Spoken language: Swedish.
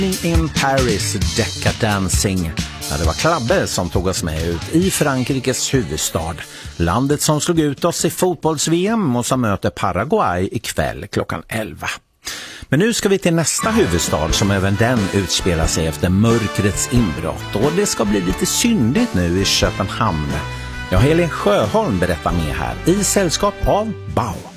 In Paris, Decadancing. Ja, det var Klabbe som tog oss med ut i Frankrikes huvudstad. Landet som slog ut oss i fotbolls-VM och som möter Paraguay ikväll klockan 11. Men nu ska vi till nästa huvudstad som även den utspelar sig efter mörkrets inbrott. Och det ska bli lite syndigt nu i Köpenhamn. Jag, Helen Sjöholm, berättar mer här i sällskap av Bauer.